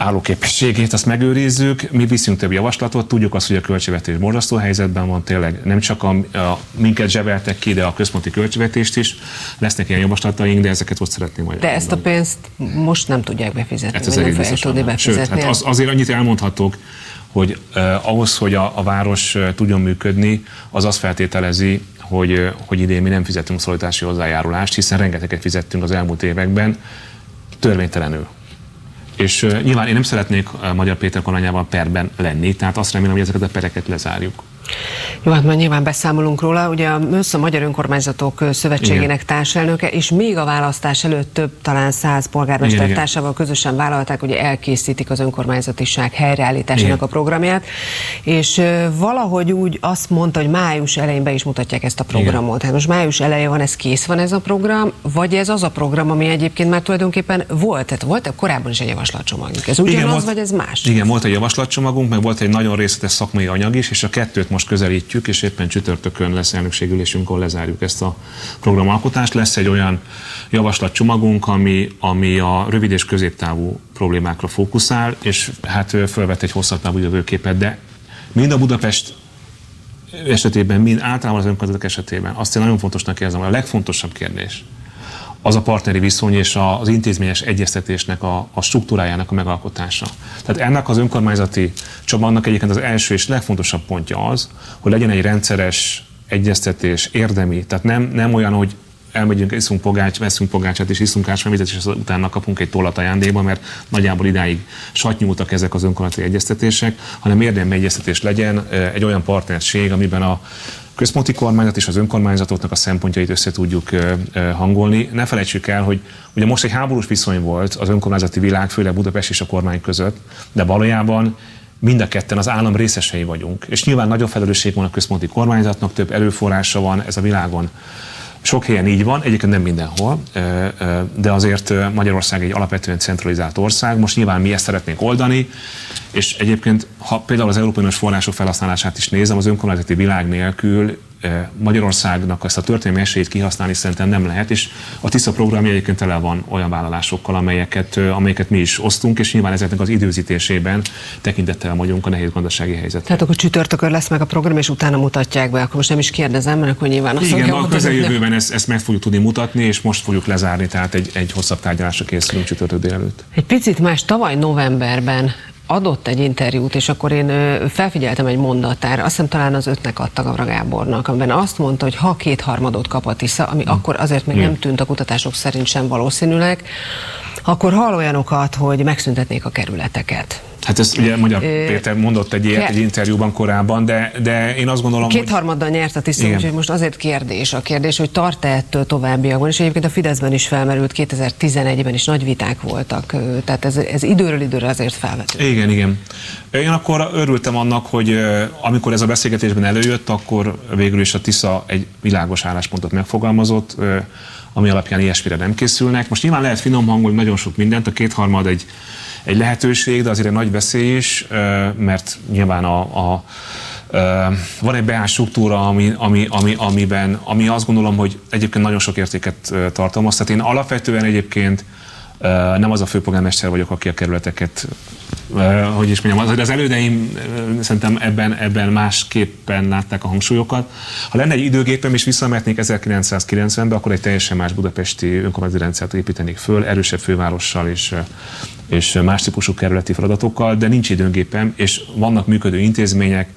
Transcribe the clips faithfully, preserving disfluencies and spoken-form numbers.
állóképességét azt megőrizzük, mi viszünk több javaslatot, tudjuk azt, hogy a költségvetés borzasztó helyzetben van, tényleg nem csak a, a minket zsebeltek ki, de a központi költségvetést is. Lesznek ilyen javaslataink, de ezeket ott szeretném majd. De ezt a pénzt most nem tudják befizetni, hát ez vagy nem fogják tudni befizetni. Sőt, hát az, azért annyit elmondhatok, hogy eh, ahhoz, hogy a, a város eh, tudjon működni, az azt feltételezi, hogy, eh, hogy idén mi nem fizetünk szolidaritási hozzájárulást, hiszen rengeteget fizettünk az elmúlt években, törvénytelenül. És uh, nyilván én nem szeretnék uh, Magyar Péter kormányával perben lenni, tehát azt remélem, hogy ezeket a pereket lezárjuk. Jó, hát majd nyilván beszámolunk róla. Ugye a ÖSZ a Magyar Önkormányzatok Szövetségének igen. társelnöke, és még a választás előtt több, talán száz polgármester társával közösen vállalták, hogy elkészítik az önkormányzatiság helyreállításának igen. a programját, és uh, valahogy úgy azt mondta, hogy május elején be is mutatják ezt a programot. Hát most május eleje van, ez kész van ez a program, vagy ez az a program, ami egyébként már tulajdonképpen volt, tehát volt korábban is egy javaslatcsomagunk. Ez ugyanaz, vagy ez más? Igen, volt egy javaslatcsomagunk, meg volt egy nagyon részletes szakmai anyag is, és a kettőt most közelítjük, és éppen csütörtökön lesz elnökségülésünk, ahol lezárjuk ezt a programalkotást. Lesz egy olyan javaslatcsomagunk, ami, ami a rövid és középtávú problémákra fókuszál, és hát felvett egy hosszabb távú jövőképet, de mind a Budapest esetében, mind általában az önkormányzatok esetében azt én nagyon fontosnak érzem, hogy a legfontosabb kérdés az a partneri viszony és az intézményes egyeztetésnek a, a struktúrájának a megalkotása. Tehát ennek az önkormányzati csomagnak egyébként az első és legfontosabb pontja az, hogy legyen egy rendszeres egyeztetés, érdemi, tehát nem, nem olyan, hogy elmegyünk, iszunk pogács, veszünk pogácsát és iszunk ásványvizet, és utána kapunk egy tollat ajándékba, mert nagyjából idáig satnyúltak ezek az önkormányzati egyeztetések, hanem érdemi egyeztetés legyen, egy olyan partnerség, amiben a központi kormányzat és az önkormányzatoknak a szempontjait össze tudjuk hangolni. Ne felejtsük el, hogy ugye most egy háborús viszony volt az önkormányzati világ, főleg Budapest és a kormány között, de valójában mind a ketten az állam részesei vagyunk. És nyilván nagyobb felelősség van a központi kormányzatnak, több erőforrása van, ez a világon sok helyen így van, egyébként nem mindenhol, de azért Magyarország egy alapvetően centralizált ország. Most nyilván mi ezt szeretnénk oldani, és egyébként, ha például az európai uniós források felhasználását is nézem, az önkormányzati világ nélkül Magyarországnak ezt a történelmi esélyt kihasználni szerintem nem lehet, és a TISZA programja egyébként tele van olyan vállalásokkal, amelyeket, amelyeket mi is osztunk, és nyilván ezeknek az időzítésében tekintettel vagyunk a nehéz gazdasági helyzetre. Tehát akkor csütörtökön lesz meg a program, és utána mutatják be, akkor most nem is kérdezem, mert akkor nyilván azt igen, a közeljövőben ezt, ezt meg fogjuk tudni mutatni, és most fogjuk lezárni, tehát egy, egy hosszabb tárgyalásra készülünk csütörtök délelőtt. Egy picit más, tavaly novemberben adott egy interjút, és akkor én felfigyeltem egy mondatára, azt hiszem talán az ötnek adtak Avra Gábornak, amiben azt mondta, hogy ha kétharmadot kap a TISZA, ami hmm. akkor azért még hmm. nem tűnt a kutatások szerint sem valószínűleg, akkor hall olyanokat, hogy megszüntetnék a kerületeket. Hát ezt ugye Magyar Péter mondott egy ilyet egy interjúban korábban, de, de én azt gondolom, hogy... Kétharmaddal nyert a TISZA, úgyhogy most azért kérdés a kérdés, hogy tart-e ettől továbbiakban, és egyébként a Fideszben is felmerült, kétezer-tizenegyben is nagy viták voltak, tehát ez, ez időről időre azért felvetődött. Igen, igen. Én akkor örültem annak, hogy amikor ez a beszélgetésben előjött, akkor végül is a TISZA egy világos álláspontot megfogalmazott, ami alapján ilyesmire nem készülnek. Most nyilván lehet finom hangolni nagyon sok mindent, a kétharmad egy egy lehetőség, de azért egy nagy veszély is, mert nyilván a, a, van egy beállt struktúra, ami, ami, ami, amiben, ami azt gondolom, hogy egyébként nagyon sok értéket tartalmaz. Tehát én alapvetően egyébként nem az a főpolgármester vagyok, aki a kerületeket, hogy is mondjam, az elődeim szerintem ebben, ebben másképpen látták a hangsúlyokat. Ha lenne egy időgépem és visszamehetnék ezerkilencszázkilencvenbe, akkor egy teljesen más budapesti önkormányzati rendszert építenék föl, erősebb fővárossal és, és más típusú kerületi feladatokkal, de nincs időgépem, és vannak működő intézmények,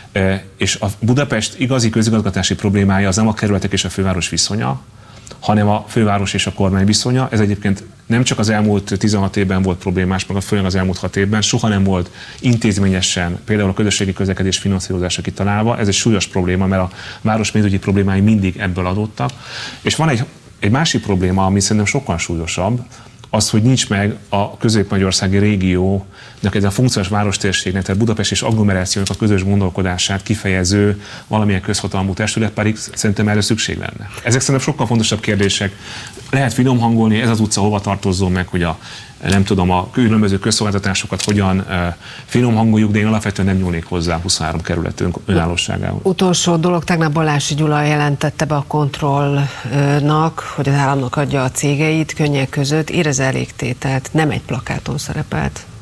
és a Budapest igazi közigazgatási problémája az nem a kerületek és a főváros viszonya, hanem a főváros és a kormány viszonya. Ez egyébként nem csak az elmúlt tizenhat évben volt problémás, meg főleg az elmúlt hat évben, soha nem volt intézményesen, például a közösségi közlekedés finanszírozása kitalálva. Ez egy súlyos probléma, mert a város pénzügyi problémái mindig ebből adottak. És van egy, egy másik probléma, ami szerintem sokkal súlyosabb, az, hogy nincs meg a közép-magyarországi régiónak, ez a funkciós várostérségnek, tehát Budapest és agglomerációnak a közös gondolkodását kifejező valamilyen közhatalmú testület, pedig szerintem erre szükség lenne. Ezek szerintem sokkal fontosabb kérdések. Lehet finom hangolni, ez az utca hova tartozzon meg, hogy a nem tudom, a különböző közszolgáltatásokat hogyan uh, finom hangoljuk, de én alapvetően nem nyúlnék hozzá huszonhárom kerületünk önállóságához. Utolsó dolog, tegnap Balási Gyula jelentette be a kontrollnak, hogy az államnak adja a cégeit könnyek között, érez elégtételt, nem egy plakáton szerepelt.